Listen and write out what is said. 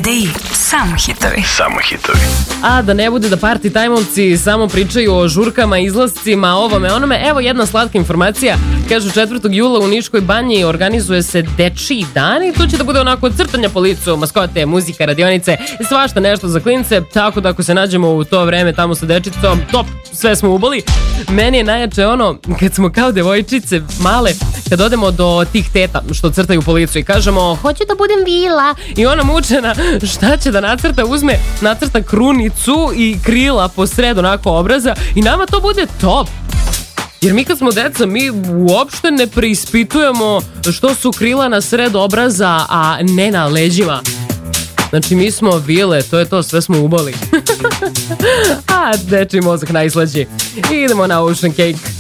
videi, samo hitovi. Samo hitovi. A da ne bude da party tajmovci samo pričaju o žurkama, izlascima, ovome, onome. Evo jedna slatka informacija. Kažu 4. jula u Niškoj banji organizuje se dečiji dan i to će da bude onako crtanja po licu, maskote, muzika, radionice, svašta nešto za klince, tako da ako se nađemo u to vreme tamo sa dečicom, top, sve smo uboli. Meni je najjače ono, kad smo kao devojčice male, kad odemo do tih teta što crtaju po licu i kažemo, hoću da budem vila, i ona mučena, šta će da nacrta, nacrta krunicu i krila po sred onako obraza i nama to bude top. Jer mi kad smo deca, mi uopšte ne preispitujemo što su krila na sred obraza, a ne na leđima. Znači mi smo vile, to je to, sve smo uboli. A dečiji mozak najslađi. Idemo na Ocean Cake.